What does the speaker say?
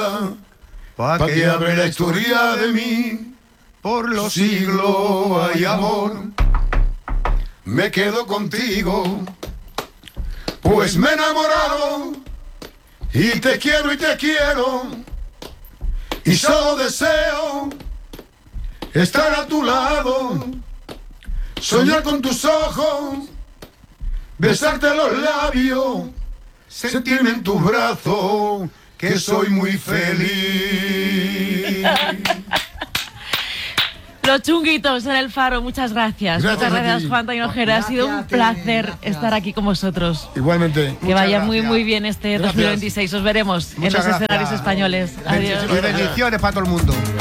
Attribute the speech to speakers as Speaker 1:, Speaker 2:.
Speaker 1: pa' que hable la historia de mí. Por los siglos hay amor, me quedo contigo, pues me he enamorado y te quiero, y solo deseo estar a tu lado, soñar con tus ojos, besarte los labios, sentirme en tus brazos, que soy muy feliz.
Speaker 2: Los Chunguitos en el Faro, muchas gracias. Muchas gracias, Juan Tinojera. Ha sido un placer estar aquí con vosotros.
Speaker 1: Igualmente.
Speaker 2: Que vaya muy bien este 2026. Os veremos en los escenarios españoles. Adiós.
Speaker 3: Y bendiciones para todo el mundo.